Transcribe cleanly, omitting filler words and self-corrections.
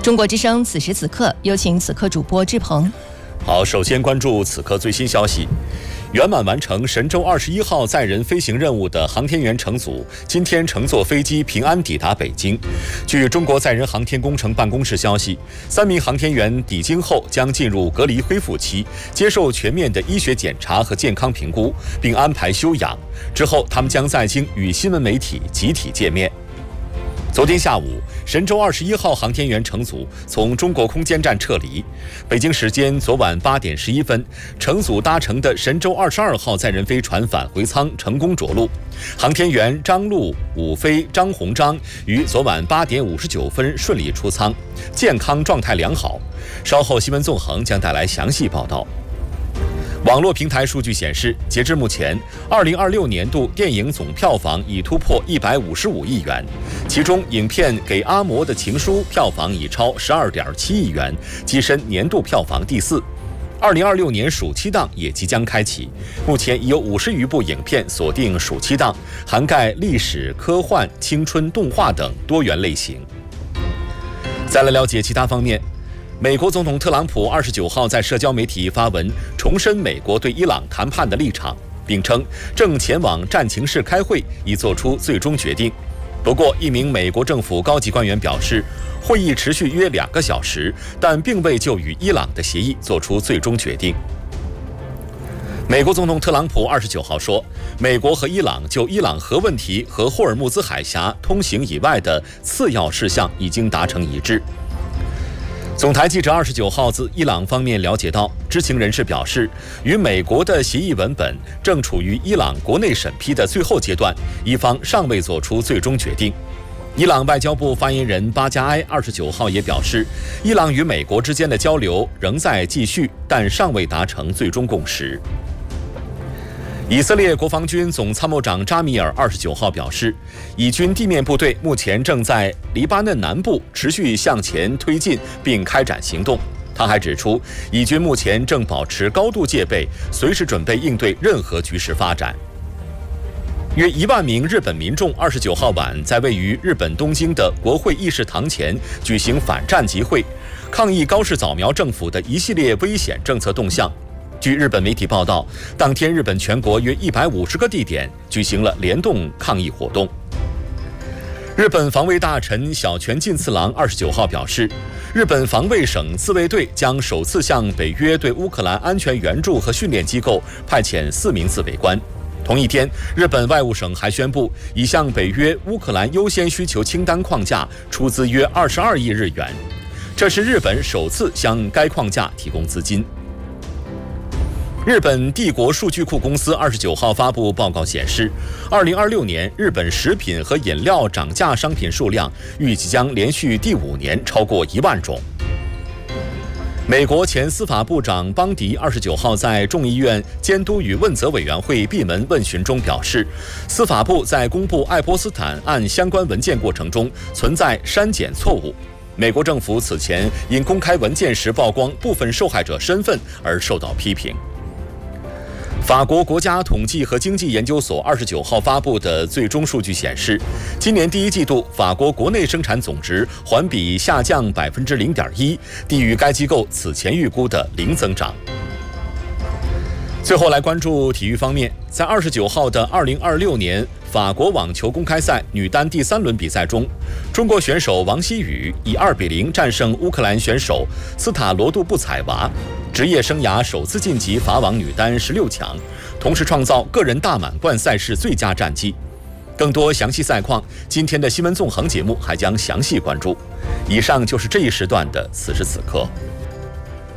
中国之声此时此刻，有请此刻主播志鹏。 好，首先关注此刻最新消息。圆满完成神舟21号载人飞行任务的航天员乘组今天乘坐飞机平安抵达北京。据中国载人航天工程办公室消息，3名航天员抵京后将进入隔离恢复期，接受全面的医学检查和健康评估，并安排休养。之后，他们将在京与新闻媒体集体见面。昨天下午，神舟21号航天员乘组从中国空间站撤离。北京时间昨晚8点11分，乘组搭乘的神舟22号载人飞船返回舱成功着陆。航天员张陆、武飞、张鸿章于昨晚8点59分顺利出舱，健康状态良好。稍后新闻纵横将带来详细报道。网络平台数据显示，截至目前，2026年度电影总票房已突破155亿元，其中影片《给阿嬷的情书》票房已超12.7亿元，跻身年度票房第4。2026年暑期档也即将开启，目前已有50余部影片锁定暑期档，涵盖历史、科幻、青春、动画等多元类型。再来了解其他方面。美国总统特朗普29号在社交媒体发文，重申美国对伊朗谈判的立场，并称正前往战情室开会，以做出最终决定。不过，一名美国政府高级官员表示，会议持续约2个小时，但并未就与伊朗的协议做出最终决定。美国总统特朗普29号说，美国和伊朗就伊朗核问题和霍尔木兹海峡通行以外的次要事项已经达成一致。总台记者29号自伊朗方面了解到，知情人士表示，与美国的协议文本正处于伊朗国内审批的最后阶段，伊方尚未做出最终决定。伊朗外交部发言人巴加埃29号也表示，伊朗与美国之间的交流仍在继续，但尚未达成最终共识。以色列国防军总参谋长扎米尔29号表示，以军地面部队目前正在黎巴嫩南部持续向前推进并开展行动。他还指出，以军目前正保持高度戒备，随时准备应对任何局势发展。约1万名日本民众29号晚在位于日本东京的国会议事堂前举行反战集会，抗议高市早苗政府的一系列危险政策动向。据日本媒体报道，当天日本全国约150个地点举行了联动抗议活动。日本防卫大臣小泉进次郎29号表示，日本防卫省自卫队将首次向北约对乌克兰安全援助和训练机构派遣4名自卫官。同一天，日本外务省还宣布，已向北约乌克兰优先需求清单框架出资约22亿日元，这是日本首次向该框架提供资金。日本帝国数据库公司29号发布报告显示，2026年日本食品和饮料涨价商品数量预计将连续第5年超过1万种。美国前司法部长邦迪29号在众议院监督与问责委员会闭门问询中表示，司法部在公布爱泼斯坦案相关文件过程中存在删减错误。美国政府此前因公开文件时曝光部分受害者身份而受到批评。法国国家统计和经济研究所29号发布的最终数据显示，今年第1季度法国国内生产总值环比下降0.1%，低于该机构此前预估的0增长。最后来关注体育方面，在29号的2026年法国网球公开赛女单第3轮比赛中，中国选手王希雨以2-0战胜乌克兰选手斯塔罗杜布采娃，职业生涯首次晋级法网女单16强，同时创造个人大满贯赛事最佳战绩。更多详细赛况，今天的新闻纵横节目还将详细关注。以上就是这一时段的此时此刻。